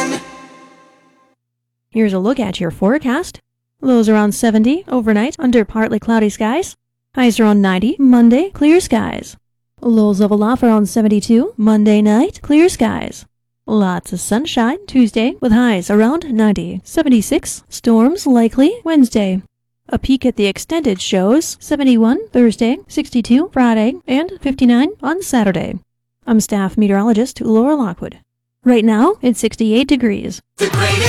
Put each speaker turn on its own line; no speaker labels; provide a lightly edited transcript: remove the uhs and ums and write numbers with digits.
Here's a look at your forecast. Lows around 70 overnight under partly cloudy skies. Highs around 90 Monday, clear skies. Lows level off around 72 Monday night, clear skies. Lots of sunshine Tuesday with highs around 90. 76 storms likely Wednesday. A peek at the extended shows 71 Thursday, 62 Friday, and 59 on Saturday. I'm staff meteorologist Laura Lockwood. Right now, it's 68 degrees.